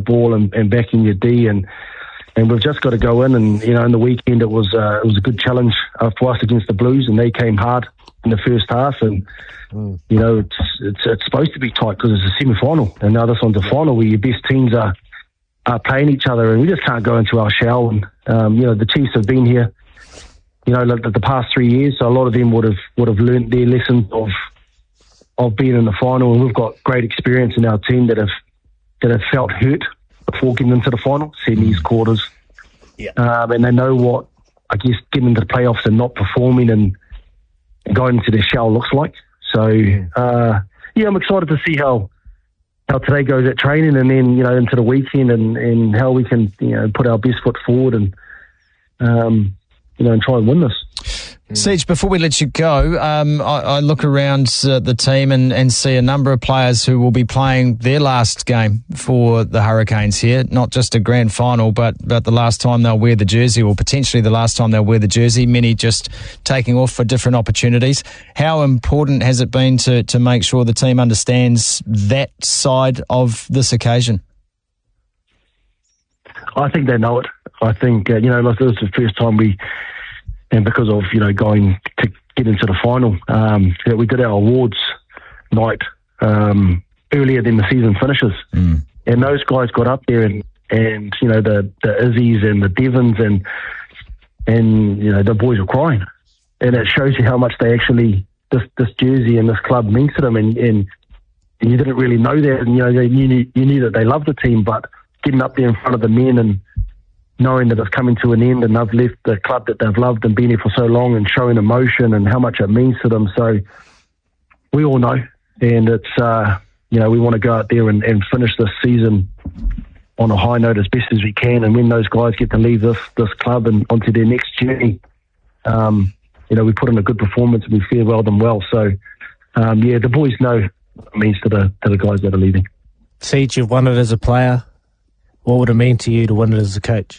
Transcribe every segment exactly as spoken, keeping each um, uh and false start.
ball and, and backing your D, and and we've just got to go in. And you know, in the weekend it was uh, it was a good challenge uh, for us against the Blues, and they came hard in the first half. And mm. you know, it's, it's it's supposed to be tight because it's a semi-final, and now this one's a final where your best teams are are playing each other, and we just can't go into our shell. And um, you know, the Chiefs have been here, you know, the, the past three years, so a lot of them would have would have learnt their lessons of of being in the final, and we've got great experience in our team that have that have felt hurt before getting into the final, semis, quarters, yeah, um, and they know what, I guess, getting into the playoffs and not performing and, and going into their shell looks like. So uh, yeah, I'm excited to see how how today goes at training, and then you know into the weekend, and, and how we can you know put our best foot forward and um, you know and try and win this. Siege, before we let you go, um, I, I look around uh, the team and, and see a number of players who will be playing their last game for the Hurricanes here. Not just a grand final, but, but the last time they'll wear the jersey, or potentially the last time they'll wear the jersey. Many just taking off for different opportunities. How important has it been to, to make sure the team understands that side of this occasion? I think they know it. I think, uh, you know, like this is the first time we... And because of, you know, going to get into the final, um, that we did our awards night um, earlier than the season finishes. Mm. And those guys got up there and, and you know, the, the Izzies and the Devons and, and, you know, the boys were crying. And it shows you how much they actually, this, this jersey and this club means to them. And, and, and you didn't really know that. And, you know, they, you, knew, you knew that they loved the team, but getting up there in front of the men and knowing that it's coming to an end, and they've left the club that they've loved and been here for so long, and showing emotion and how much it means to them. So we all know, and it's uh, you know we want to go out there and, and finish this season on a high note as best as we can. And when those guys get to leave this this club and onto their next journey, um, you know we put in a good performance and we farewell them well. So um, yeah, the boys know what it means to the to the guys that are leaving. Siege, you've won it as a player. What would it mean to you to win it as a coach?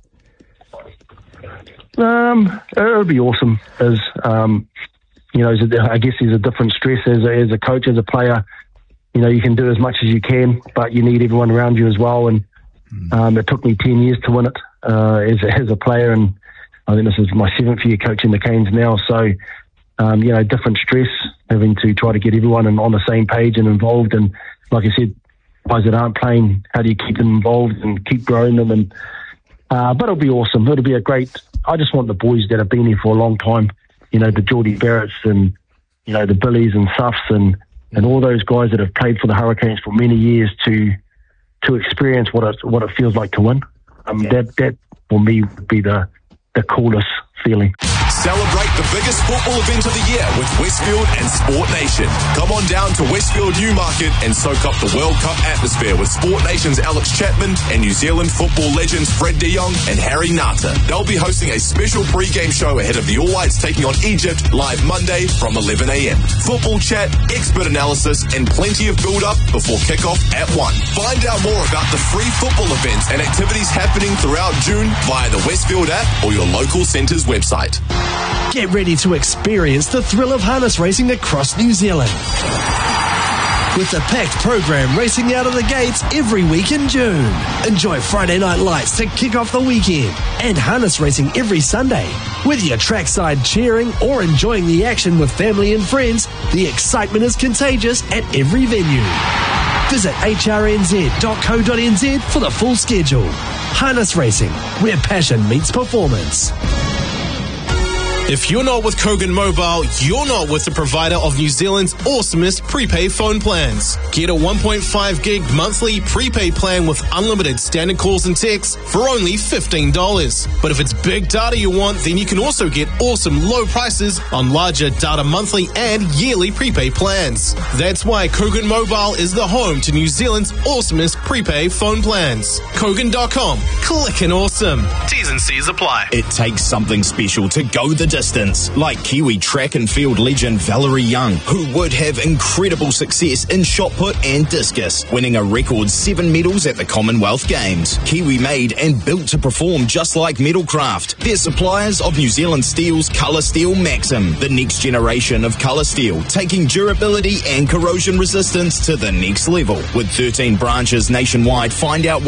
Um, it would be awesome. As um, you know, I guess there's a different stress as a, as a coach, as a player. You know, you can do as much as you can, but you need everyone around you as well. And um, it took me ten years to win it uh, as a, as a player, and I think this is my seventh year coaching the Canes now. So, um, you know, different stress, having to try to get everyone on the same page and involved. And like I said, guys that aren't playing, how do you keep them involved and keep growing them? And uh, but it'll be awesome. It'll be a great. I just want the boys that have been here for a long time, you know, the Geordie Barretts and you know the Billies and Suffs and and all those guys that have played for the Hurricanes for many years to to experience what it what it feels like to win. Um, yeah. That that for me would be the the coolest feeling. Celebrate the biggest football event of the year with Westfield and Sport Nation. Come on down to Westfield Newmarket and soak up the World Cup atmosphere with Sport Nation's Alex Chapman and New Zealand football legends Fred de Jong and Harry Nata. They'll be hosting a special pre-game show ahead of the All Whites taking on Egypt live Monday from eleven a.m. Football chat, expert analysis, and plenty of build-up before kickoff at one. Find out more about the free football events and activities happening throughout June via the Westfield app or your local centre's website. Get ready to experience the thrill of harness racing across New Zealand. With a packed program racing out of the gates every week in June. Enjoy Friday night lights to kick off the weekend and harness racing every Sunday. Whether you're trackside cheering or enjoying the action with family and friends, the excitement is contagious at every venue. Visit h r n z dot co dot n z for the full schedule. Harness racing, where passion meets performance. If you're not with Kogan Mobile, you're not with the provider of New Zealand's awesomest prepaid phone plans. Get a one point five gig monthly prepaid plan with unlimited standard calls and texts for only fifteen dollars. But if it's big data you want, then you can also get awesome low prices on larger data monthly and yearly prepaid plans. That's why Kogan Mobile is the home to New Zealand's awesomest prepaid phone plans. Kogan dot com. Clickin' awesome. T's and C's apply. It takes something special to go the distance, like Kiwi track and field legend Valerie Young, who would have incredible success in shot put and discus, winning a record seven medals at the Commonwealth Games. Kiwi made and built to perform just like Metalcraft. They're suppliers of New Zealand Steel's Colour Steel Maxim, the next generation of colour steel, taking durability and corrosion resistance to the next level. With thirteen branches nationwide, find out